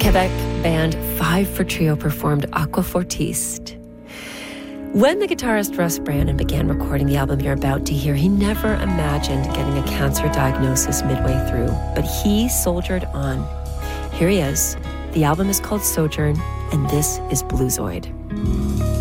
Quebec band Five for Trio performed Aquafortiste. When the guitarist Russ Brandon began recording the album you're about to hear, he never imagined getting a cancer diagnosis midway through, but he soldiered on. Here he is. The album is called Sojourn, and this is Bluesoid.